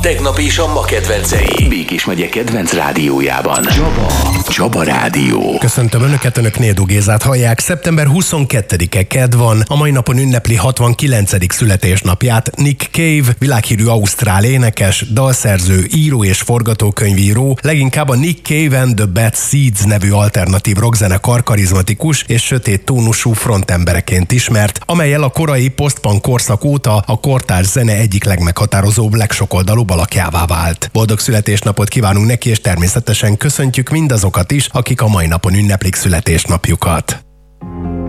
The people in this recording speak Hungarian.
tegnap és a ma kedvencei. Békés megye kedvenc rádiójában. Csaba Rádió. Köszöntöm Önöket, Önök Nédu Gézát hallják. Szeptember 22-e kedd van. A mai napon ünnepli 69. születésnapját Nick Cave, világhírű ausztrál énekes, dalszerző, író és forgatókönyvíró, leginkább a Nick Cave and the Bad Seeds nevű alternatív rockzenekar karizmatikus és sötét tónusú frontembereként ismert, amellyel a korai post-punk korszak óta a kortárs zene egyik legmeghatározóbb, legsokoldalúbb alakjává vált. Boldog születésnapot kívánunk neki, és természetesen köszöntjük mindazokat is, akik a mai napon ünneplik születésnapjukat.